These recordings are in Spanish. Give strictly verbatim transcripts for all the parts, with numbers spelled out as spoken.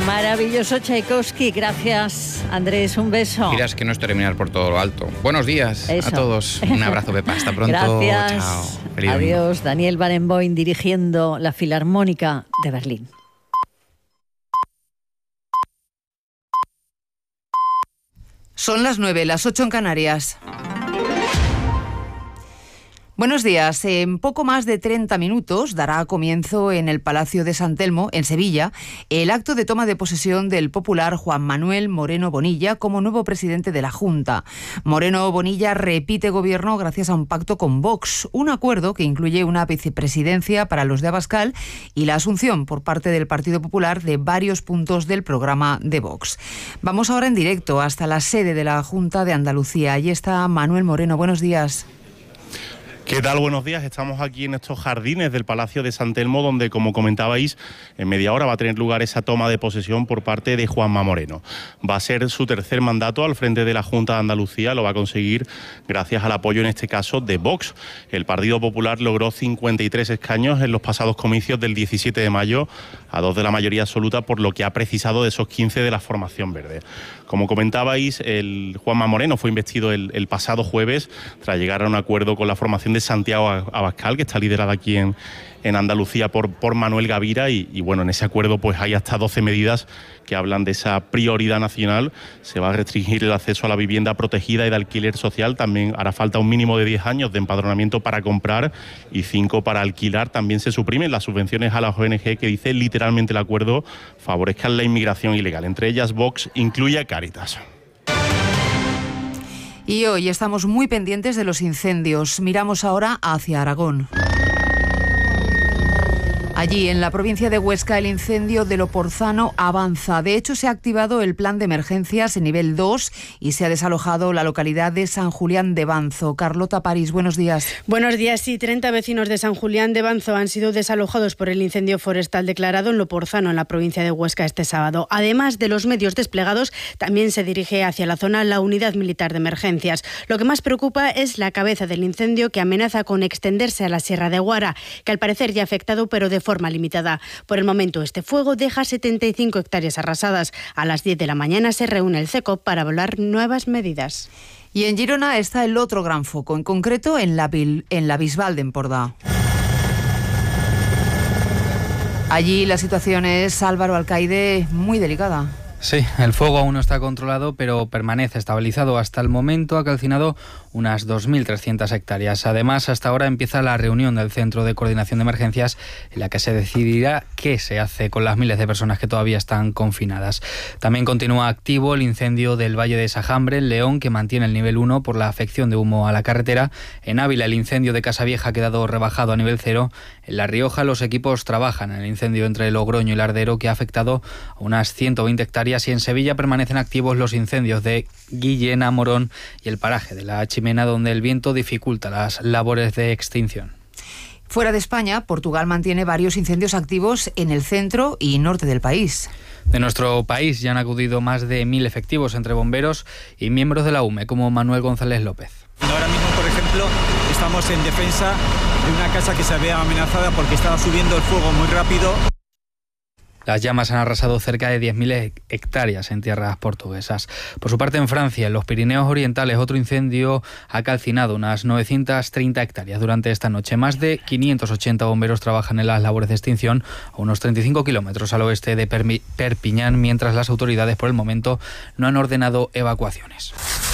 Maravilloso Tchaikovsky, gracias Andrés, un beso. Dirás que no es terminar por todo lo alto. Buenos días Eso. a todos, un abrazo Pepa, hasta pronto. Gracias. Chao. Feliz Adiós, domingo. Daniel Barenboim dirigiendo la Filarmónica de Berlín. Son las nueve, las ocho en Canarias. Buenos días. En poco más de treinta minutos dará comienzo en el Palacio de San Telmo, en Sevilla, el acto de toma de posesión del popular Juan Manuel Moreno Bonilla como nuevo presidente de la Junta. Moreno Bonilla repite gobierno gracias a un pacto con Vox, un acuerdo que incluye una vicepresidencia para los de Abascal y la asunción por parte del Partido Popular de varios puntos del programa de Vox. Vamos ahora en directo hasta la sede de la Junta de Andalucía. Allí está Manuel Moreno. Buenos días. ¿Qué tal? Buenos días. Estamos aquí en estos jardines del Palacio de San Telmo, donde, como comentabais, en media hora va a tener lugar esa toma de posesión por parte de Juanma Moreno. Va a ser su tercer mandato al frente de la Junta de Andalucía. Lo va a conseguir gracias al apoyo, en este caso, de Vox. El Partido Popular logró cincuenta y tres escaños en los pasados comicios del diecisiete de mayo, a dos de la mayoría absoluta, por lo que ha precisado de esos quince de la formación verde. Como comentabais, el Juanma Moreno fue investido el, el pasado jueves tras llegar a un acuerdo con la formación de Santiago Abascal, que está liderada aquí en, en Andalucía por, por Manuel Gavira, y, y bueno, en ese acuerdo pues hay hasta doce medidas que hablan de esa prioridad nacional. Se va a restringir el acceso a la vivienda protegida y de alquiler social. También hará falta un mínimo de diez años de empadronamiento para comprar y cinco para alquilar. También se suprimen las subvenciones a las O N G, que dice literalmente el acuerdo favorezcan la inmigración ilegal. Entre ellas, Vox incluye a Cáritas. Y hoy estamos muy pendientes de los incendios. Miramos ahora hacia Aragón. Allí, en la provincia de Huesca, el incendio de Loporzano avanza. De hecho, se ha activado el plan de emergencias en nivel dos y se ha desalojado la localidad de San Julián de Banzo. Carlota París, buenos días. Buenos días. Sí, treinta vecinos de San Julián de Banzo han sido desalojados por el incendio forestal declarado en Loporzano, en la provincia de Huesca, este sábado. Además de los medios desplegados, también se dirige hacia la zona la unidad militar de emergencias. Lo que más preocupa es la cabeza del incendio, que amenaza con extenderse a la Sierra de Guara, que al parecer ya ha afectado, pero de forma limitada. Por el momento, este fuego deja setenta y cinco hectáreas arrasadas. A las diez de la mañana se reúne el C E C O P para evaluar nuevas medidas. Y en Girona está el otro gran foco, en concreto en la, en la Bisbal de Empordà. Allí la situación es, Álvaro Alcaide, muy delicada. Sí, el fuego aún no está controlado, pero permanece estabilizado. Hasta el momento ha calcinado unas dos mil trescientas hectáreas. Además, hasta ahora empieza la reunión del Centro de Coordinación de Emergencias, en la que se decidirá qué se hace con las miles de personas que todavía están confinadas. También continúa activo el incendio del Valle de Sajambre, en León, que mantiene el nivel uno por la afección de humo a la carretera. En Ávila, el incendio de Casavieja ha quedado rebajado a nivel cero. En La Rioja, los equipos trabajan en el incendio entre Logroño y Lardero, que ha afectado a unas ciento veinte hectáreas. Y en Sevilla permanecen activos los incendios de Guillena, Morón y el paraje de la Chimena, donde el viento dificulta las labores de extinción. Fuera de España, Portugal mantiene varios incendios activos en el centro y norte del país. De nuestro país ya han acudido más de mil efectivos entre bomberos y miembros de la U M E, como Manuel González López. Ahora mismo, por ejemplo, estamos en defensa de una casa que se había amenazada porque estaba subiendo el fuego muy rápido. Las llamas han arrasado cerca de diez mil hectáreas en tierras portuguesas. Por su parte, en Francia, en los Pirineos Orientales, otro incendio ha calcinado unas novecientas treinta hectáreas durante esta noche. Más de quinientos ochenta bomberos trabajan en las labores de extinción a unos treinta y cinco kilómetros al oeste de Perpiñán, mientras las autoridades por el momento no han ordenado evacuaciones.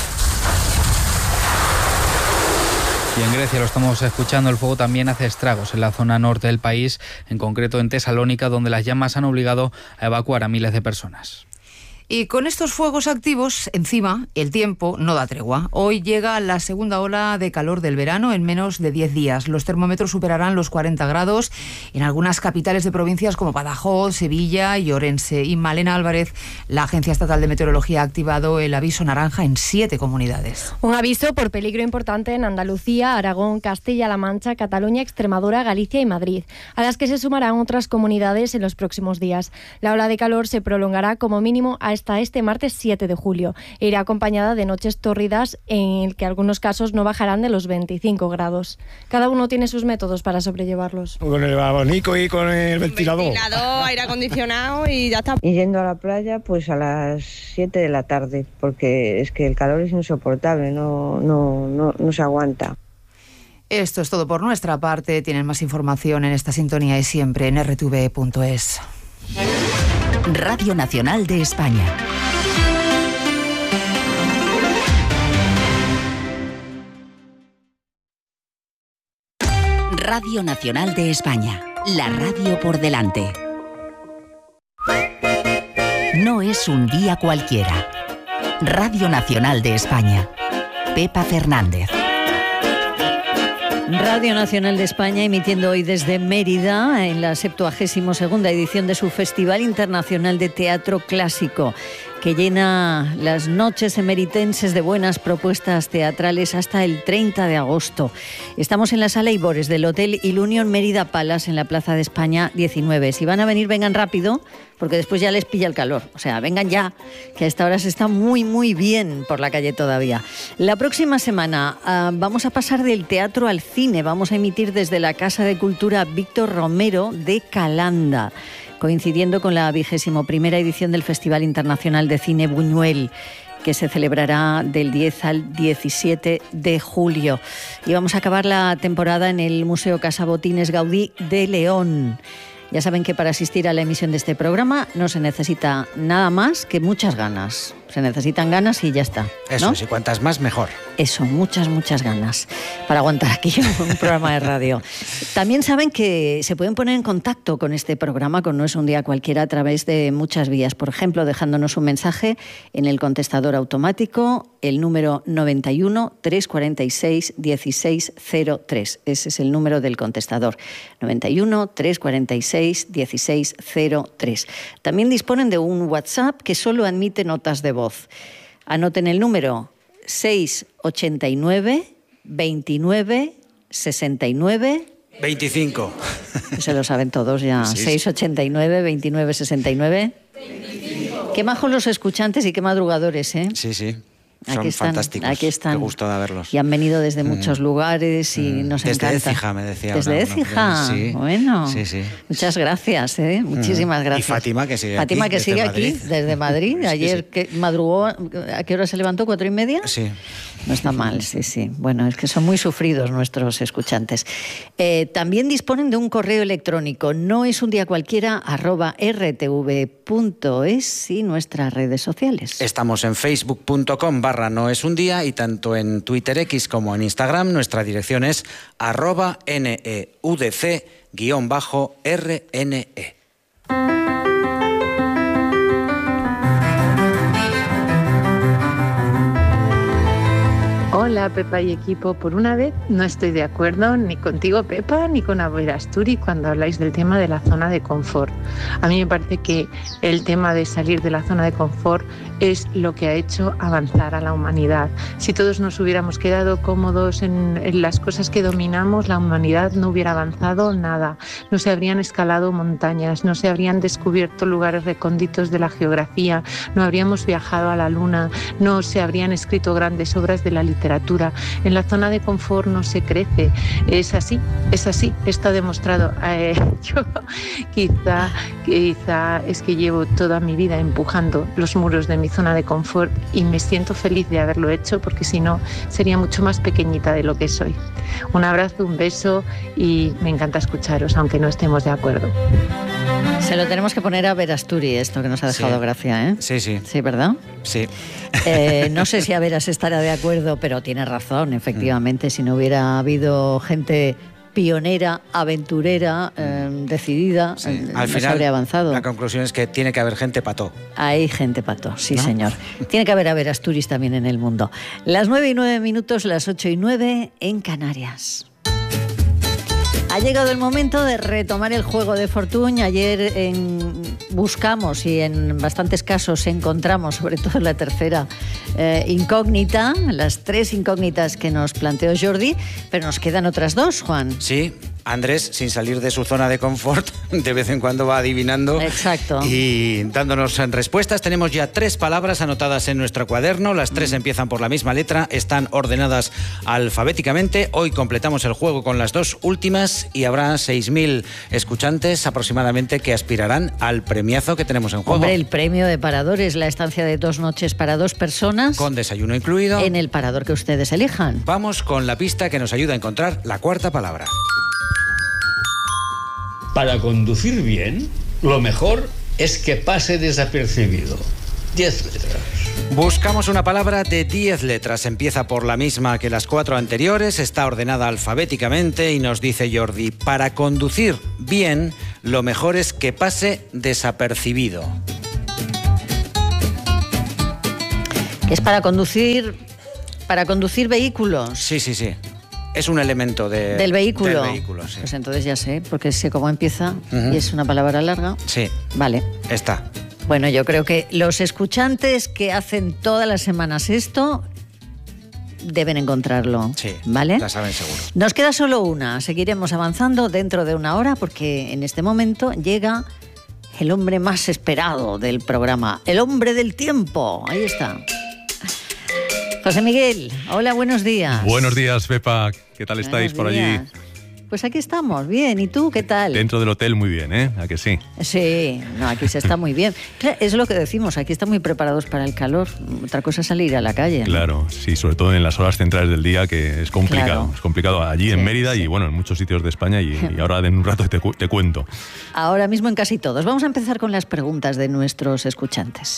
Y en Grecia, lo estamos escuchando, el fuego también hace estragos en la zona norte del país, en concreto en Tesalónica, donde las llamas han obligado a evacuar a miles de personas. Y con estos fuegos activos encima, el tiempo no da tregua. Hoy llega la segunda ola de calor del verano en menos de diez días. Los termómetros superarán los cuarenta grados en algunas capitales de provincias como Badajoz, Sevilla y Orense. Y Malena Álvarez, la Agencia Estatal de Meteorología, ha activado el aviso naranja en siete comunidades. Un aviso por peligro importante en Andalucía, Aragón, Castilla-La Mancha, Cataluña, Extremadura, Galicia y Madrid, a las que se sumarán otras comunidades en los próximos días. La ola de calor se prolongará como mínimo al hasta este martes siete de julio. Irá acompañada de noches tórridas en el que algunos casos no bajarán de los veinticinco grados. Cada uno tiene sus métodos para sobrellevarlos. Con el abanico y con el ventilador. Ventilador, aire acondicionado y ya está. Y yendo a la playa pues a las siete de la tarde, porque es que el calor es insoportable, no, no, no, no se aguanta. Esto es todo por nuestra parte. Tienen más información en esta sintonía y siempre en erre te ve punto es. Radio Nacional de España. Radio Nacional de España, la radio por delante. No es un día cualquiera. Radio Nacional de España. Pepa Fernández. Radio Nacional de España emitiendo hoy desde Mérida en la septuagésima segunda edición de su Festival Internacional de Teatro Clásico, que llena las noches emeritenses de buenas propuestas teatrales hasta el treinta de agosto. Estamos en la Sala Ibores del Hotel Ilunion Mérida Palace en la Plaza de España diecinueve. Si van a venir, vengan rápido, porque después ya les pilla el calor. O sea, vengan ya, que a esta hora se está muy, muy bien por la calle todavía. La próxima semana uh, vamos a pasar del teatro al cine. Vamos a emitir desde la Casa de Cultura Víctor Romero de Calanda, coincidiendo con la vigésimo primera edición del Festival Internacional de Cine Buñuel, que se celebrará del diez al diecisiete de julio. Y vamos a acabar la temporada en el Museo Casa Botines Gaudí de León. Ya saben que para asistir a la emisión de este programa no se necesita nada más que muchas ganas. Se necesitan ganas y ya está, Eso, ¿no? Si cuantas más, mejor. Eso, muchas, muchas ganas para aguantar aquí un programa de radio. También saben que se pueden poner en contacto con este programa, con No es un día cualquiera, a través de muchas vías. Por ejemplo, dejándonos un mensaje en el contestador automático, el número noventa y uno, trescientos cuarenta y seis, dieciséis cero tres. Ese es el número del contestador. noventa y uno, trescientos cuarenta y seis, dieciséis cero tres. También disponen de un WhatsApp que solo admite notas de voz. Anoten el número seiscientos ochenta y nueve, veintinueve, sesenta y nueve... veinticinco. Se lo saben todos ya. Sí, seiscientos ochenta y nueve, veintinueve, sesenta y nueve... veinticinco. Qué majos los escuchantes y qué madrugadores, ¿eh? Sí, sí. Son aquí están, fantásticos. Aquí están. Qué gusto de verlos. Y han venido desde mm. muchos lugares y mm. nos desde encanta. Desde Écija, me decía. Desde Écija. Sí. Bueno. Sí, sí. Muchas gracias, ¿eh? Muchísimas gracias. Y Fátima, que sigue Fátima, aquí. que sigue Madrid. aquí, desde Madrid. Sí, Ayer sí. que madrugó, ¿a qué hora se levantó? ¿Cuatro y media? Sí. No está mal, sí, sí. Bueno, es que son muy sufridos nuestros escuchantes. Eh, también disponen de un correo electrónico, no es un día cualquiera, arroba erre te ve punto es y nuestras redes sociales. Estamos en facebook punto com barra no es un día y tanto en Twitter X como en Instagram nuestra dirección es arroba neudc guión bajo rne. Hola Pepa y equipo, por una vez no estoy de acuerdo ni contigo Pepa ni con Aberasturi cuando habláis del tema de la zona de confort. A mí me parece que el tema de salir de la zona de confort es lo que ha hecho avanzar a la humanidad. Si todos nos hubiéramos quedado cómodos en, en las cosas que dominamos, la humanidad no hubiera avanzado nada. No se habrían escalado montañas, no se habrían descubierto lugares recónditos de la geografía, no habríamos viajado a la luna, no se habrían escrito grandes obras de la literatura. En la zona de confort no se crece. Es así, es así, está demostrado. Eh, yo quizá, quizá es que llevo toda mi vida empujando los muros de mi zona de confort y me siento feliz de haberlo hecho porque si no sería mucho más pequeñita de lo que soy. Un abrazo, un beso y me encanta escucharos, aunque no estemos de acuerdo. Se lo tenemos que poner a Verasturi, esto que nos ha dejado sí. Gracia, ¿eh? Sí, sí. Sí, ¿verdad? Sí. Eh, no sé si a Veras estará de acuerdo, pero tiene razón, efectivamente. Mm. Si no hubiera habido gente pionera, aventurera, eh, decidida, sí. eh, Al no final, se habría avanzado. La conclusión es que tiene que haber gente pató. Hay gente pató, sí, ¿no? señor. Tiene que haber Verasturis también en el mundo. Las nueve y nueve minutos, las ocho y nueve en Canarias. Ha llegado el momento de retomar el juego de Fortuny. Ayer en, buscamos y en bastantes casos encontramos, sobre todo la tercera eh, incógnita, las tres incógnitas que nos planteó Jordi, pero nos quedan otras dos, Juan. Sí, Andrés, sin salir de su zona de confort, de vez en cuando va adivinando. Exacto. Y dándonos respuestas. Tenemos ya tres palabras anotadas en nuestro cuaderno. Las tres mm. empiezan por la misma letra, están ordenadas alfabéticamente. Hoy completamos el juego con las dos últimas y habrá seis mil escuchantes aproximadamente que aspirarán al premiazo que tenemos en juego. Hombre, el premio de Paradores, la estancia de dos noches para dos personas. Con desayuno incluido. En el parador que ustedes elijan. Vamos con la pista que nos ayuda a encontrar la cuarta palabra. Para conducir bien, lo mejor es que pase desapercibido. Diez letras. Buscamos una palabra de diez letras. Empieza por la misma que las cuatro anteriores, está ordenada alfabéticamente y nos dice Jordi, para conducir bien, lo mejor es que pase desapercibido. Es para conducir, para conducir vehículos. Sí, sí, sí. Es un elemento de, del vehículo. Del vehículo, sí. Pues entonces ya sé, porque sé cómo empieza uh-huh. y es una palabra larga. Sí. Vale. Está. Bueno, yo creo que los escuchantes que hacen todas las semanas esto deben encontrarlo. Sí, ¿vale? La saben seguro. Nos queda solo una. Seguiremos avanzando dentro de una hora porque en este momento llega el hombre más esperado del programa, el hombre del tiempo. Ahí está. José Miguel, hola, buenos días. Buenos días, Pepa. ¿Qué tal estáis por allí? Pues aquí estamos, bien. ¿Y tú qué tal? Dentro del hotel muy bien, ¿eh? ¿A que sí? Sí, no, aquí se está muy bien. Claro, es lo que decimos, aquí están muy preparados para el calor. Otra cosa es salir a la calle, ¿no? Claro, sí, sobre todo en las horas centrales del día, que es complicado. Claro. Es complicado allí sí, en Mérida sí. y bueno, en muchos sitios de España y, y ahora en un rato te, te cuento. Ahora mismo en casi todos. Vamos a empezar con las preguntas de nuestros escuchantes.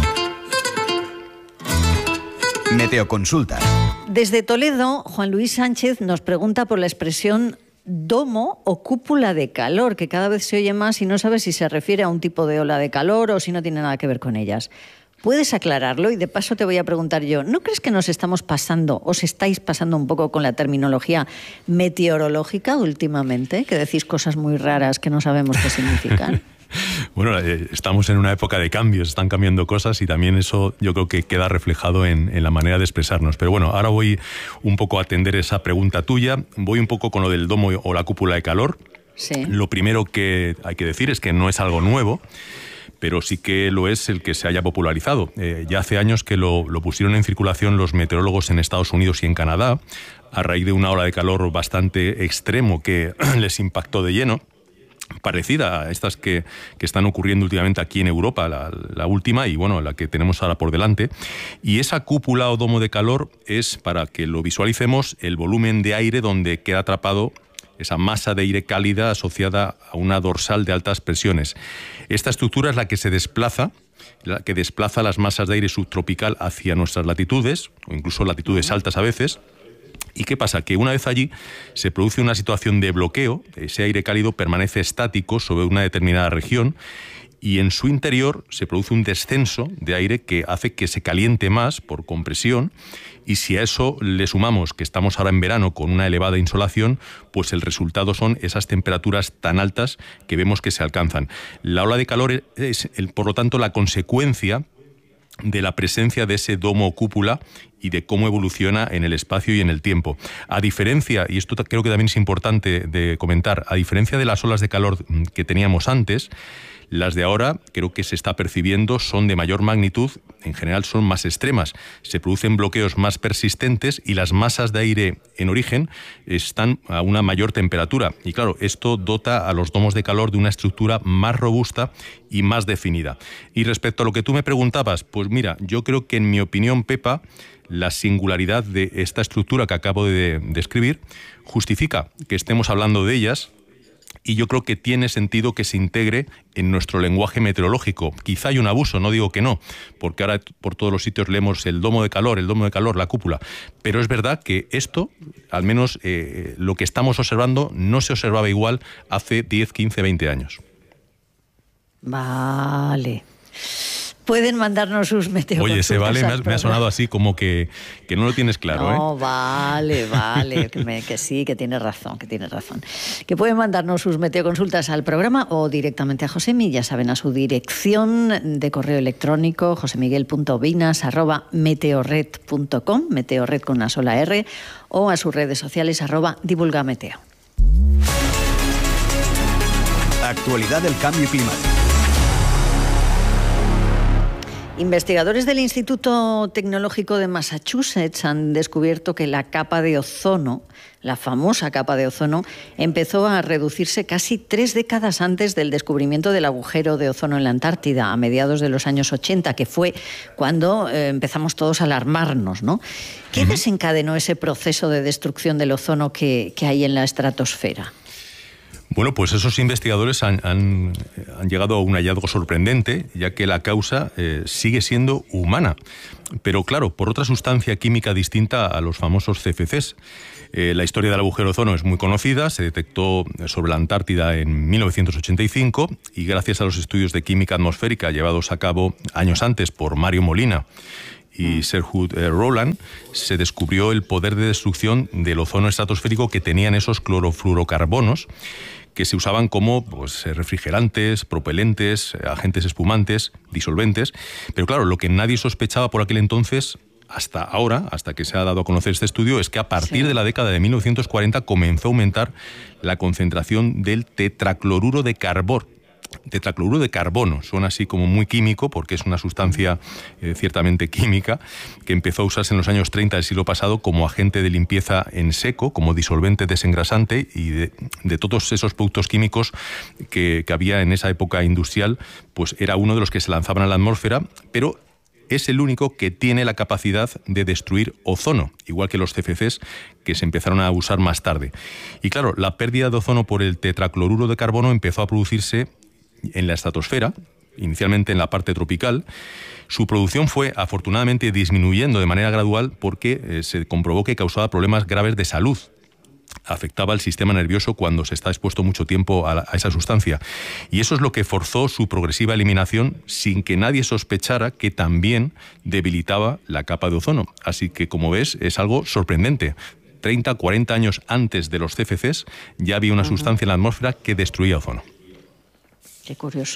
Meteoconsultas. Desde Toledo, Juan Luis Sánchez nos pregunta por la expresión domo o cúpula de calor, que cada vez se oye más y no sabe si se refiere a un tipo de ola de calor o si no tiene nada que ver con ellas. ¿Puedes aclararlo? Y de paso te voy a preguntar yo, ¿no crees que nos estamos pasando, os estáis pasando un poco con la terminología meteorológica últimamente? Que decís cosas muy raras que no sabemos qué significan. Bueno, eh, estamos en una época de cambios, están cambiando cosas y también eso yo creo que queda reflejado en, en la manera de expresarnos. Pero bueno, ahora voy un poco a atender esa pregunta tuya, voy un poco con lo del domo o la cúpula de calor. Sí. Lo primero que hay que decir es que no es algo nuevo, pero sí que lo es el que se haya popularizado. Eh, ya hace años que lo, lo pusieron en circulación los meteorólogos en Estados Unidos y en Canadá, a raíz de una ola de calor bastante extremo que les impactó de lleno, parecida a estas que, que están ocurriendo últimamente aquí en Europa, la, la última y bueno, la que tenemos ahora por delante. Y esa cúpula o domo de calor es, para que lo visualicemos, el volumen de aire donde queda atrapado esa masa de aire cálida asociada a una dorsal de altas presiones. Esta estructura es la que se desplaza, la que desplaza las masas de aire subtropical hacia nuestras latitudes, o incluso latitudes altas a veces. ¿Y qué pasa? Que una vez allí se produce una situación de bloqueo, ese aire cálido permanece estático sobre una determinada región y en su interior se produce un descenso de aire que hace que se caliente más por compresión y si a eso le sumamos que estamos ahora en verano con una elevada insolación, pues el resultado son esas temperaturas tan altas que vemos que se alcanzan. La ola de calor es, por lo tanto, la consecuencia de la presencia de ese domo o cúpula y de cómo evoluciona en el espacio y en el tiempo. A diferencia, y esto creo que también es importante de comentar, a diferencia de las olas de calor que teníamos antes, las de ahora creo que se está percibiendo son de mayor magnitud, en general son más extremas, se producen bloqueos más persistentes y las masas de aire en origen están a una mayor temperatura. Y claro, esto dota a los domos de calor de una estructura más robusta y más definida. Y respecto a lo que tú me preguntabas, pues mira, yo creo que en mi opinión, Pepa, la singularidad de esta estructura que acabo de describir justifica que estemos hablando de ellas. Y yo creo que tiene sentido que se integre en nuestro lenguaje meteorológico. Quizá hay un abuso, no digo que no, porque ahora por todos los sitios leemos el domo de calor, el domo de calor, la cúpula. Pero es verdad que esto, al menos eh, lo que estamos observando, no se observaba igual hace diez, quince, veinte años. Vale. Pueden mandarnos sus meteoconsultas. Oye, ese vale me ha, me ha sonado así como que, que no lo tienes claro, ¿eh? No, vale, vale, que, me, que sí, que tienes razón, que tienes razón. Que pueden mandarnos sus meteoconsultas al programa o directamente a Josemi, ya saben, a su dirección de correo electrónico, josemiguel punto vinas arroba meteorred punto com, meteorred con una sola R, o a sus redes sociales arroba divulgameteo. actualidad del cambio climático. Investigadores del Instituto Tecnológico de Massachusetts han descubierto que la capa de ozono, la famosa capa de ozono, empezó a reducirse casi tres décadas antes del descubrimiento del agujero de ozono en la Antártida, a mediados de los años ochenta, que fue cuando eh, empezamos todos a alarmarnos, ¿no? ¿Qué uh-huh. desencadenó ese proceso de destrucción del ozono que, que hay en la estratosfera? Bueno, pues esos investigadores han, han, han llegado a un hallazgo sorprendente, ya que la causa eh, sigue siendo humana, pero claro, por otra sustancia química distinta a los famosos C F Cs. Eh, la historia del agujero de ozono es muy conocida, se detectó sobre la Antártida en mil novecientos ochenta y cinco y gracias a los estudios de química atmosférica llevados a cabo años antes por Mario Molina y Sir Hugh eh, Rowland, se descubrió el poder de destrucción del ozono estratosférico que tenían esos clorofluorocarbonos, que se usaban como pues, refrigerantes, propelentes, agentes espumantes, disolventes. Pero claro, lo que nadie sospechaba por aquel entonces, hasta ahora, hasta que se ha dado a conocer este estudio, es que a partir sí. de la década de mil novecientos cuarenta comenzó a aumentar la concentración del tetracloruro de carbono. Tetracloruro de carbono, suena así como muy químico porque es una sustancia eh, ciertamente química que empezó a usarse en los años treinta del siglo pasado como agente de limpieza en seco, como disolvente desengrasante y de, de todos esos productos químicos que, que había en esa época industrial, pues era uno de los que se lanzaban a la atmósfera, pero es el único que tiene la capacidad de destruir ozono, igual que los C F Cs que se empezaron a usar más tarde. Y claro, la pérdida de ozono por el tetracloruro de carbono empezó a producirse en la estratosfera, inicialmente en la parte tropical. Su producción fue afortunadamente disminuyendo de manera gradual porque eh, se comprobó que causaba problemas graves de salud. Afectaba al sistema nervioso cuando se está expuesto mucho tiempo a, la, a esa sustancia. Y eso es lo que forzó su progresiva eliminación sin que nadie sospechara que también debilitaba la capa de ozono. Así que, como ves, es algo sorprendente. treinta, cuarenta años antes de los C F Cs ya había una uh-huh. sustancia en la atmósfera que destruía ozono. Qué curioso.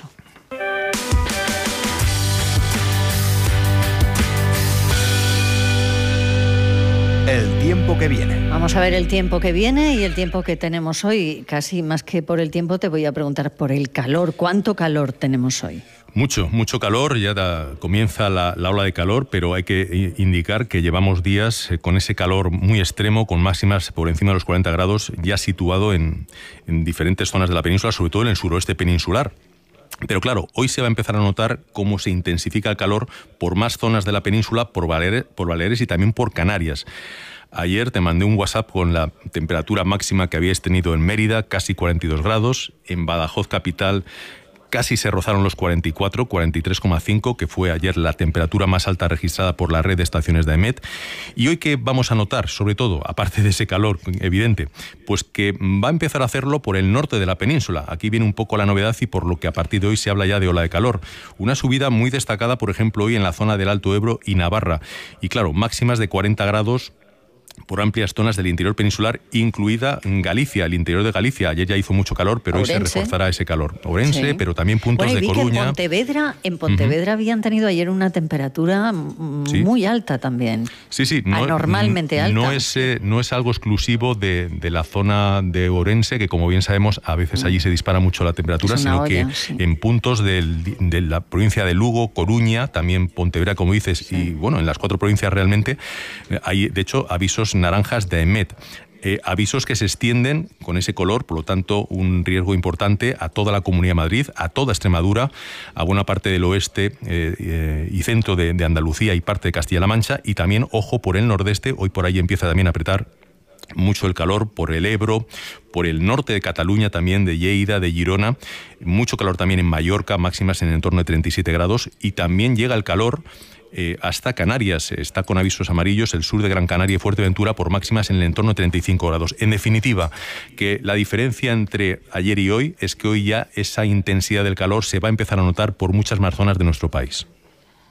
El tiempo que viene. Vamos a ver el tiempo que viene y el tiempo que tenemos hoy. Casi más que por el tiempo te voy a preguntar por el calor. ¿Cuánto calor tenemos hoy? Mucho, mucho calor, ya da, comienza la, la ola de calor, pero hay que indicar que llevamos días con ese calor muy extremo, con máximas por encima de los cuarenta grados, ya situado en, en diferentes zonas de la península, sobre todo en el suroeste peninsular. Pero claro, hoy se va a empezar a notar cómo se intensifica el calor por más zonas de la península, por Baleares, por Baleares y también por Canarias. Ayer te mandé un WhatsApp con la temperatura máxima que habíais tenido en Mérida, casi cuarenta y dos grados, en Badajoz capital casi se rozaron los cuarenta y cuatro, cuarenta y tres coma cinco, que fue ayer la temperatura más alta registrada por la red de estaciones de AEMET. Y hoy, ¿qué vamos a notar? Sobre todo, aparte de ese calor evidente, pues que va a empezar a hacerlo por el norte de la península. Aquí viene un poco la novedad y por lo que a partir de hoy se habla ya de ola de calor. Una subida muy destacada, por ejemplo, hoy en la zona del Alto Ebro y Navarra. Y claro, máximas de cuarenta grados por amplias zonas del interior peninsular, incluida Galicia, el interior de Galicia. Ayer ya hizo mucho calor, pero Ourense. Hoy se reforzará ese calor. Ourense, sí. Pero también puntos bueno, y vi de Coruña. Que en Pontevedra, en Pontevedra uh-huh. habían tenido ayer una temperatura ¿Sí? muy alta también. Sí, sí. No, anormalmente alta. No es, eh, no es algo exclusivo de, de la zona de Ourense, que como bien sabemos, a veces allí se dispara mucho la temperatura, sino olla, que sí. en puntos del, de la provincia de Lugo, Coruña, también Pontevedra, como dices, sí. y bueno, en las cuatro provincias realmente hay, de hecho, avisos naranjas de AEMET. Eh, avisos que se extienden con ese color, por lo tanto, un riesgo importante a toda la Comunidad de Madrid, a toda Extremadura, a buena parte del oeste eh, eh, y centro de, de Andalucía y parte de Castilla-La Mancha, y también, ojo, por el nordeste, hoy por ahí empieza también a apretar mucho el calor por el Ebro, por el norte de Cataluña también, de Lleida, de Girona, mucho calor también en Mallorca, máximas en el entorno de treinta y siete grados, y también llega el calor Eh, hasta Canarias, está con avisos amarillos el sur de Gran Canaria y Fuerteventura por máximas en el entorno de treinta y cinco grados. En definitiva, que la diferencia entre ayer y hoy es que hoy ya esa intensidad del calor se va a empezar a notar por muchas más zonas de nuestro país.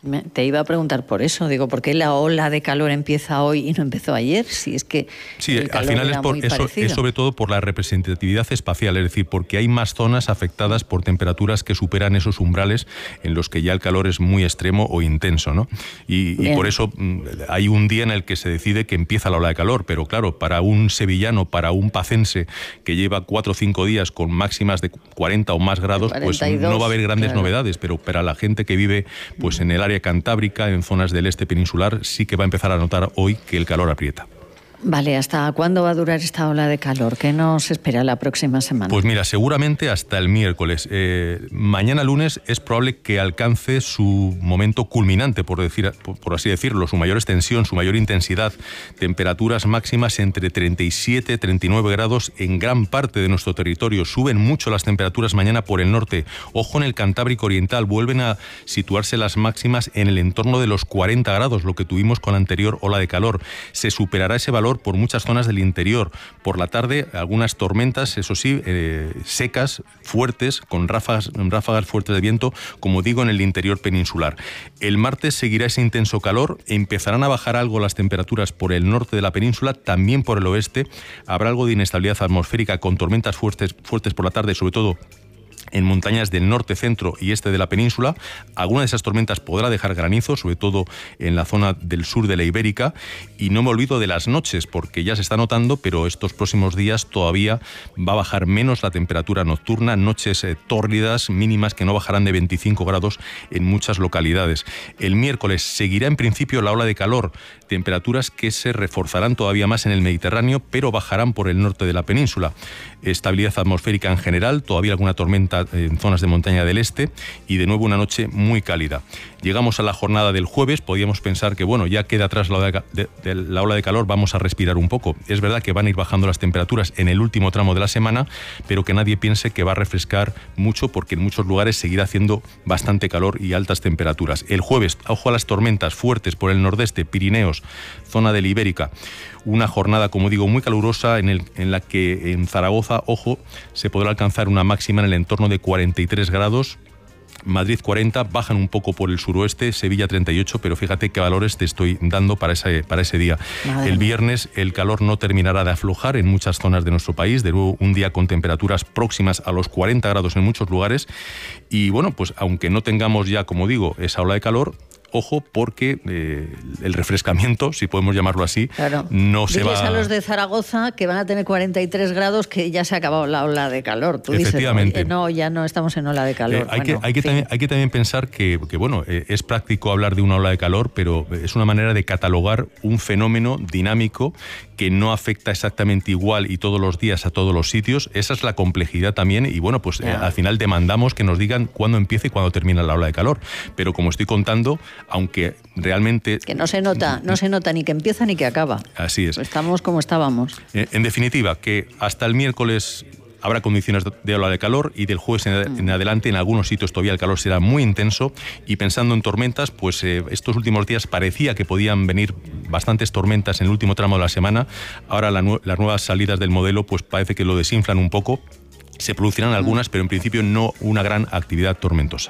Te iba a preguntar por eso, digo, ¿por qué la ola de calor empieza hoy y no empezó ayer? Si es que sí, al final es, por, eso, es sobre todo por la representatividad espacial, es decir, porque hay más zonas afectadas por temperaturas que superan esos umbrales en los que ya el calor es muy extremo o intenso, ¿no? Y, y por eso hay un día en el que se decide que empieza la ola de calor, pero claro, para un sevillano, para un pacense que lleva cuatro o cinco días con máximas de cuarenta o más grados, pues no va a haber grandes claro. novedades, pero para la gente que vive pues en el área cantábrica, en zonas del este peninsular, sí que va a empezar a notar hoy que el calor aprieta. Vale, ¿hasta cuándo va a durar esta ola de calor? ¿Qué nos espera la próxima semana? Pues mira, seguramente hasta el miércoles. Eh, mañana lunes es probable que alcance su momento culminante, por, decir, por, por así decirlo, su mayor extensión, su mayor intensidad. Temperaturas máximas entre treinta y siete y treinta y nueve grados en gran parte de nuestro territorio. Suben mucho las temperaturas mañana por el norte. Ojo en el Cantábrico Oriental, vuelven a situarse las máximas en el entorno de los cuarenta grados, lo que tuvimos con la anterior ola de calor. Se superará ese valor por muchas zonas del interior. Por la tarde, algunas tormentas, eso sí, eh, secas, fuertes, con ráfagas, ráfagas fuertes de viento, como digo, en el interior peninsular. El martes seguirá ese intenso calor, empezarán a bajar algo las temperaturas por el norte de la península, también por el oeste. Habrá algo de inestabilidad atmosférica con tormentas fuertes, fuertes por la tarde, sobre todo en montañas del norte, centro y este de la península. Alguna de esas tormentas podrá dejar granizo, sobre todo en la zona del sur de la Ibérica. Y no me olvido de las noches, porque ya se está notando, pero estos próximos días todavía va a bajar menos la temperatura nocturna. Noches eh, tórridas, mínimas que no bajarán de veinticinco grados en muchas localidades. El miércoles seguirá en principio la ola de calor, temperaturas que se reforzarán todavía más en el Mediterráneo, pero bajarán por el norte de la península. Estabilidad atmosférica en general, todavía alguna tormenta en zonas de montaña del este y de nuevo una noche muy cálida. Llegamos a la jornada del jueves, podíamos pensar que bueno, ya queda atrás la ola de, de, de la ola de calor, vamos a respirar un poco. Es verdad que van a ir bajando las temperaturas en el último tramo de la semana, pero que nadie piense que va a refrescar mucho, porque en muchos lugares seguirá haciendo bastante calor y altas temperaturas. El jueves, ojo a las tormentas fuertes por el nordeste, Pirineos, zona de la Ibérica. Una jornada, como digo, muy calurosa en, el, en la que en Zaragoza, ojo, se podrá alcanzar una máxima en el entorno de cuarenta y tres grados. Madrid cuarenta, bajan un poco por el suroeste, Sevilla treinta y ocho, pero fíjate qué valores te estoy dando para ese, para ese día. Madre el viernes el calor no terminará de aflojar en muchas zonas de nuestro país, de nuevo un día con temperaturas próximas a los cuarenta grados en muchos lugares. Y bueno, pues aunque no tengamos ya, como digo, esa ola de calor, ojo, porque eh, el refrescamiento, si podemos llamarlo así, claro. no se Diles va... a los de Zaragoza que van a tener cuarenta y tres grados, que ya se ha acabado la ola de calor. Tú Efectivamente. dices, no, ya no estamos en ola de calor. Eh, hay, bueno, que, hay, que también, hay que también pensar que, que bueno, eh, es práctico hablar de una ola de calor, pero es una manera de catalogar un fenómeno dinámico que no afecta exactamente igual y todos los días a todos los sitios. Esa es la complejidad también, y bueno, pues eh, al final demandamos que nos digan cuándo empieza y cuándo termina la ola de calor. Pero como estoy contando, aunque realmente... Que no se nota, no se nota ni que empieza ni que acaba. Así es. Estamos como estábamos. Eh, en definitiva, que hasta el miércoles habrá condiciones de ola de calor, y del jueves en, en adelante en algunos sitios todavía el calor será muy intenso. Y pensando en tormentas, pues eh, estos últimos días parecía que podían venir bastantes tormentas en el último tramo de la semana. Ahora la nu- las nuevas salidas del modelo pues parece que lo desinflan un poco. Se producirán algunas, pero en principio no una gran actividad tormentosa.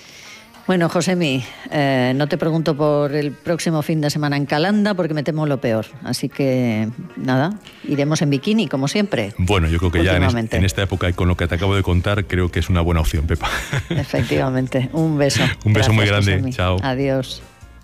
Bueno, Josemi, eh, no te pregunto por el próximo fin de semana en Calanda, porque me temo lo peor. Así que, nada, iremos en bikini, como siempre. Bueno, yo creo que ya en, es, en esta época y con lo que te acabo de contar, creo que es una buena opción, Pepa. Efectivamente. Un beso. Un beso Gracias, muy grande. Josemi. Chao. Adiós.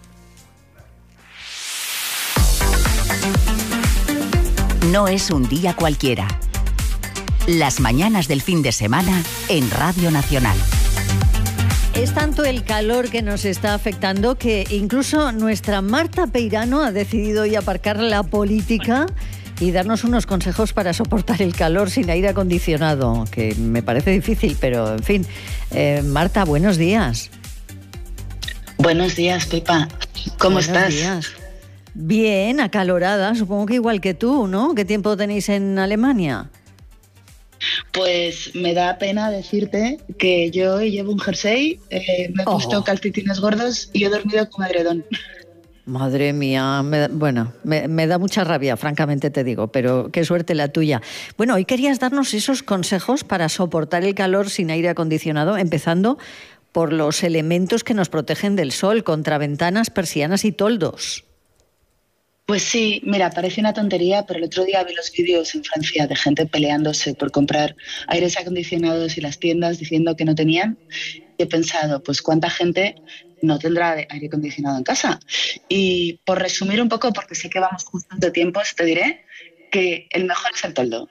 No es un día cualquiera. Las mañanas del fin de semana en Radio Nacional. Es tanto el calor que nos está afectando que incluso nuestra Marta Peirano ha decidido hoy aparcar la política y darnos unos consejos para soportar el calor sin aire acondicionado, que me parece difícil, pero en fin. Eh, Marta, buenos días. Buenos días, Pepa. ¿Cómo buenos estás? Días. Bien, acalorada, supongo que igual que tú, ¿no? ¿Qué tiempo tenéis en Alemania? Pues me da pena decirte que yo llevo un jersey, eh, me he oh. puesto calcetines gordos y he dormido con edredón. Madre mía, me, bueno, me, me da mucha rabia, francamente te digo, pero qué suerte la tuya. Bueno, hoy querías darnos esos consejos para soportar el calor sin aire acondicionado, empezando por los elementos que nos protegen del sol, contra ventanas, persianas y toldos. Pues sí, mira, parece una tontería, pero el otro día vi los vídeos en Francia de gente peleándose por comprar aires acondicionados y las tiendas diciendo que no tenían. Y he pensado, pues cuánta gente no tendrá aire acondicionado en casa. Y por resumir un poco, porque sé que vamos justo de tiempo, te diré que el mejor es el toldo.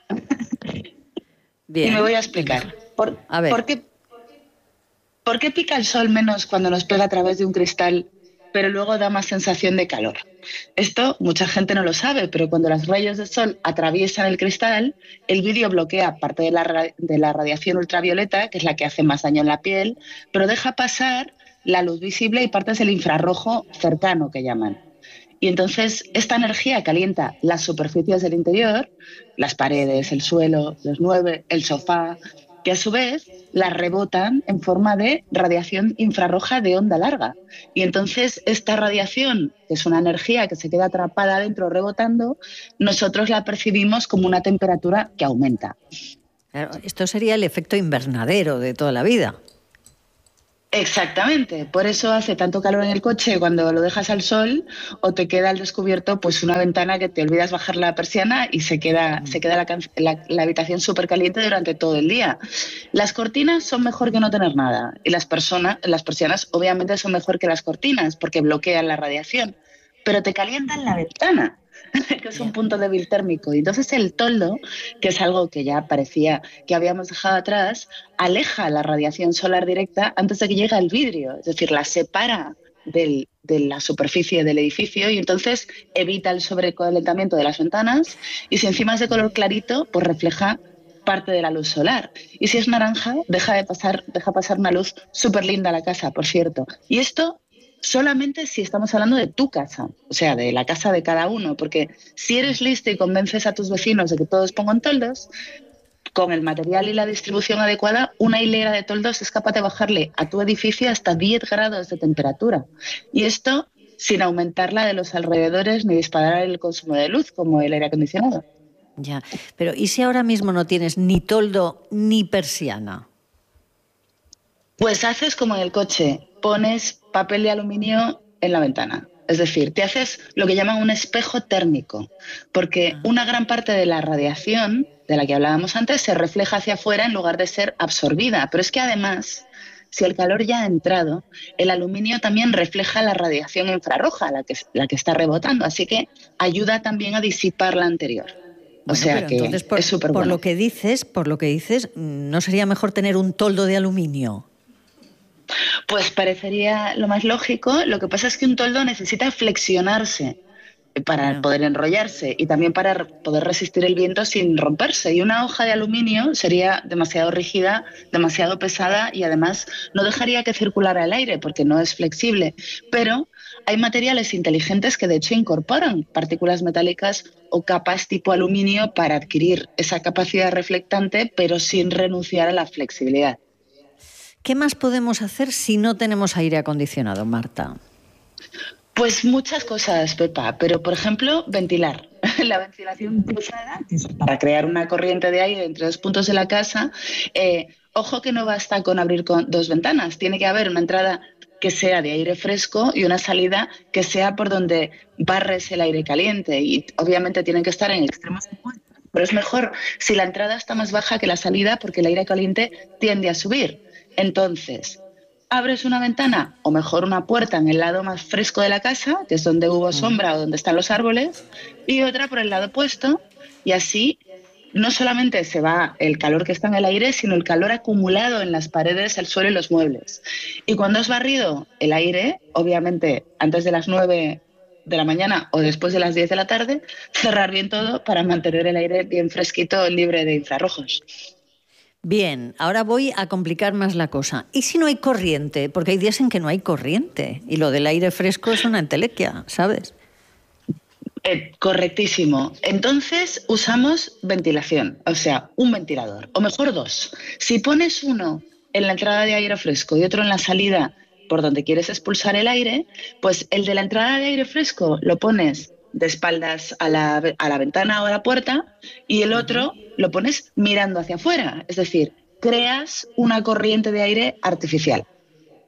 Bien. Y me voy a explicar. Por, a ver. ¿por qué, ¿Por qué pica el sol menos cuando nos pega a través de un cristal, pero luego da más sensación de calor? Esto mucha gente no lo sabe, pero cuando los rayos del sol atraviesan el cristal, el vidrio bloquea parte de la, de la radiación ultravioleta, que es la que hace más daño en la piel, pero deja pasar la luz visible y partes del infrarrojo cercano, que llaman. Y entonces esta energía calienta las superficies del interior, las paredes, el suelo, los muebles, el sofá, que a su vez las rebotan en forma de radiación infrarroja de onda larga. Y entonces esta radiación, que es una energía que se queda atrapada dentro rebotando, nosotros la percibimos como una temperatura que aumenta. Claro, esto sería el efecto invernadero de toda la vida. Exactamente, por eso hace tanto calor en el coche cuando lo dejas al sol, o te queda al descubierto pues una ventana que te olvidas bajar la persiana y se queda, se queda la, la, la habitación súper caliente durante todo el día. Las cortinas son mejor que no tener nada, y las, personas, las persianas obviamente son mejor que las cortinas porque bloquean la radiación, pero te calientan la ventana, que es un punto débil térmico. Y entonces el toldo, que es algo que ya parecía que habíamos dejado atrás, aleja la radiación solar directa antes de que llegue al vidrio, es decir, la separa del, de la superficie del edificio y entonces evita el sobrecalentamiento de las ventanas, y si encima es de color clarito, pues refleja parte de la luz solar. Y si es naranja, deja de pasar, deja pasar una luz súper linda a la casa, por cierto. Y esto solamente si estamos hablando de tu casa, o sea, de la casa de cada uno, porque si eres listo y convences a tus vecinos de que todos pongan toldos, con el material y la distribución adecuada, una hilera de toldos es capaz de bajarle a tu edificio hasta diez grados de temperatura. Y esto sin aumentar la de los alrededores ni disparar el consumo de luz, como el aire acondicionado. Ya, pero ¿y si ahora mismo no tienes ni toldo ni persiana? Pues haces como en el coche, pones papel de aluminio en la ventana. Es decir, te haces lo que llaman un espejo térmico, porque una gran parte de la radiación de la que hablábamos antes se refleja hacia afuera en lugar de ser absorbida. Pero es que además, si el calor ya ha entrado, el aluminio también refleja la radiación infrarroja, la que, la que está rebotando, así que ayuda también a disipar la anterior. O bueno, sea que entonces, por, es súper bueno. Por lo que dices, por lo que dices, ¿no sería mejor tener un toldo de aluminio? Pues parecería lo más lógico. Lo que pasa es que un toldo necesita flexionarse para no. poder enrollarse y también para poder resistir el viento sin romperse. Y una hoja de aluminio sería demasiado rígida, demasiado pesada y además no dejaría que circulara el aire porque no es flexible. Pero hay materiales inteligentes que de hecho incorporan partículas metálicas o capas tipo aluminio para adquirir esa capacidad reflectante, pero sin renunciar a la flexibilidad. ¿Qué más podemos hacer si no tenemos aire acondicionado, Marta? Pues muchas cosas, Pepa, pero por ejemplo, ventilar. La ventilación cruzada, para crear una corriente de aire entre dos puntos de la casa. Eh, ojo que no basta con abrir con dos ventanas, tiene que haber una entrada que sea de aire fresco y una salida que sea por donde barres el aire caliente. Y obviamente tienen que estar en extremos opuestos, pero es mejor si la entrada está más baja que la salida porque el aire caliente tiende a subir. Entonces, abres una ventana o mejor una puerta en el lado más fresco de la casa, que es donde hubo sombra o donde están los árboles, y otra por el lado opuesto, y así no solamente se va el calor que está en el aire, sino el calor acumulado en las paredes, el suelo y los muebles. Y cuando has barrido el aire, obviamente antes de las nueve de la mañana o después de las diez de la tarde, cerrar bien todo para mantener el aire bien fresquito, libre de infrarrojos. Bien, ahora voy a complicar más la cosa. ¿Y si no hay corriente? Porque hay días en que no hay corriente y lo del aire fresco es una entelequia, ¿sabes? Eh, correctísimo. Entonces usamos ventilación, o sea, un ventilador, o mejor dos. Si pones uno en la entrada de aire fresco y otro en la salida por donde quieres expulsar el aire, pues el de la entrada de aire fresco lo pones de espaldas a la, a la ventana o a la puerta y el otro lo pones mirando hacia afuera. Es decir, creas una corriente de aire artificial.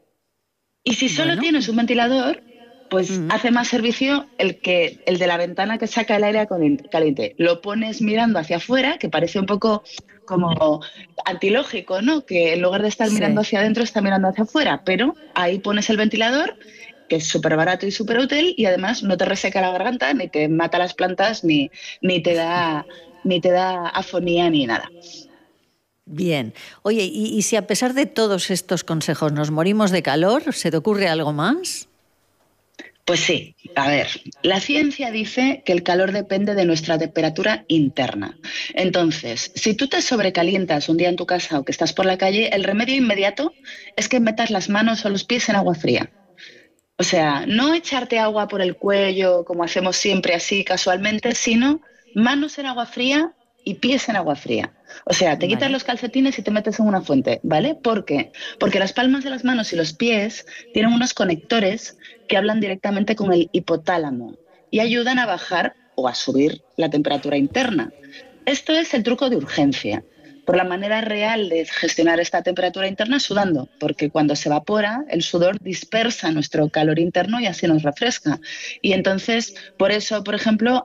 Y si solo bueno. tienes un ventilador, pues uh-huh. hace más servicio el que el de la ventana que saca el aire caliente. Lo pones mirando hacia afuera, que parece un poco como antilógico, ¿no? Que en lugar de estar sí. mirando hacia adentro, está mirando hacia afuera. Pero ahí pones el ventilador, que es súper barato y súper útil, y además no te reseca la garganta, ni te mata las plantas, ni, ni, te, da, ni te da afonía, ni nada. Bien. Oye, y, y si a pesar de todos estos consejos nos morimos de calor, ¿se te ocurre algo más? Pues sí, a ver, la ciencia dice que el calor depende de nuestra temperatura interna. Entonces, si tú te sobrecalientas un día en tu casa o que estás por la calle, el remedio inmediato es que metas las manos o los pies en agua fría. O sea, no echarte agua por el cuello como hacemos siempre así casualmente, sino manos en agua fría y pies en agua fría. O sea, te vale. quitas los calcetines y te metes en una fuente, ¿vale? ¿Por qué? Porque las palmas de las manos y los pies tienen unos conectores que hablan directamente con el hipotálamo y ayudan a bajar o a subir la temperatura interna. Esto es el truco de urgencia. Por la manera real de gestionar esta temperatura interna sudando, porque cuando se evapora, el sudor dispersa nuestro calor interno y así nos refresca. Y entonces, por eso, por ejemplo,